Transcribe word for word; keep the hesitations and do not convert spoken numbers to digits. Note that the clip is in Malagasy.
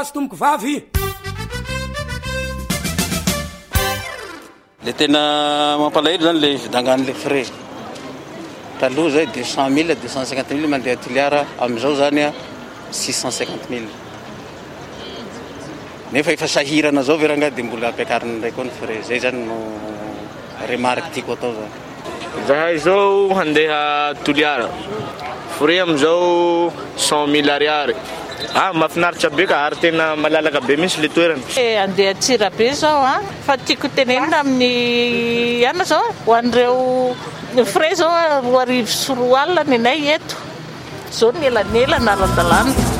tomboko vavy le tena mampalahelo zany le vidangan'le frais taloha zay deux cent mille deux cent cinquante mille mandeha tiliara amizao zany a six cent cinquante mille nefa efa sahirana zao veranga de mbola ampiakariny ndraiky koa ny frais zay zany no remarque tiako atao zany zahay zao handeha toliara frais amizao cent mille ariary ah mafinaritra be ka ary tena malalaka be misy le toerana e andeha Tsirabe zao a fa tiako tenenina amin'ny ana zao ho an'ireo frais zao roa arivo sy roa alina ny anay eto zao ny elanelana ara-dalàna